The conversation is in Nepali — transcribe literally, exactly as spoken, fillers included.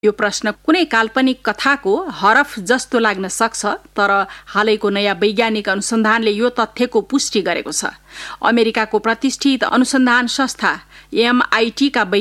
यो प्रश्न कुनै काल्पनिक कथाको हरफ जस्तो लाग्न सक्छ, तर हालैको नयाँ वैज्ञानिक अनुसन्धानले यो तथ्यको पुष्टि गरेको छ। अमेरिकाको प्रतिष्ठित अनुसन्धान संस्था एमआईटी का